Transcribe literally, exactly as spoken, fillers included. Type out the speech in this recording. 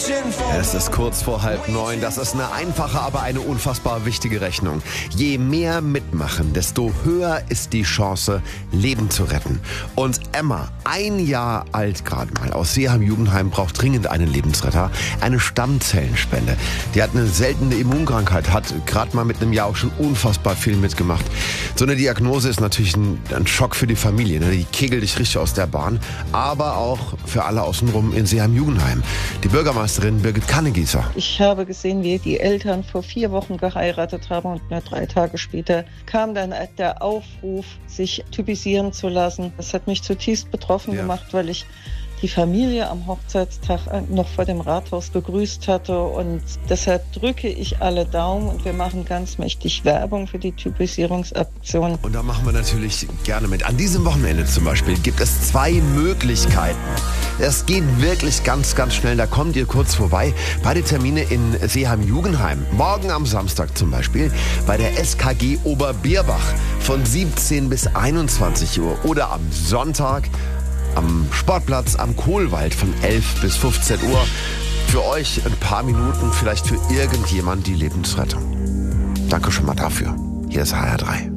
Es ist kurz vor halb neun. Das ist eine einfache, aber eine unfassbar wichtige Rechnung. Je mehr mitmachen, desto höher ist die Chance, Leben zu retten. Und Emma, ein Jahr alt gerade mal, aus Seeham-Jugendheim, braucht dringend einen Lebensretter. Eine Stammzellenspende. Die hat eine seltene Immunkrankheit, hat gerade mal mit einem Jahr auch schon unfassbar viel mitgemacht. So eine Diagnose ist natürlich ein, ein Schock für die Familie. Ne? Die kegelt dich richtig aus der Bahn. Aber auch für alle außenrum in Seeham-Jugendheim. Die Bürgermeisterin Birgit Kannegießer. Ich habe gesehen, wie die Eltern vor vier Wochen geheiratet haben und nur drei Tage später kam dann der Aufruf, sich typisieren zu lassen. Das hat mich zutiefst betroffen ja. gemacht, weil ich die Familie am Hochzeitstag noch vor dem Rathaus begrüßt hatte und deshalb drücke ich alle Daumen und wir machen ganz mächtig Werbung für die Typisierungsaktion. Und da machen wir natürlich gerne mit. An diesem Wochenende zum Beispiel gibt es zwei Möglichkeiten. Es geht wirklich ganz, ganz schnell. Da kommt ihr kurz vorbei. Beide Termine in Seeham-Jugendheim. Morgen am Samstag zum Beispiel bei der S K G Oberbierbach von siebzehn bis einundzwanzig Uhr. Oder am Sonntag am Sportplatz am Kohlwald von elf bis fünfzehn Uhr. Für euch ein paar Minuten, vielleicht für irgendjemand die Lebensrettung. Danke schon mal dafür. Hier ist H R drei.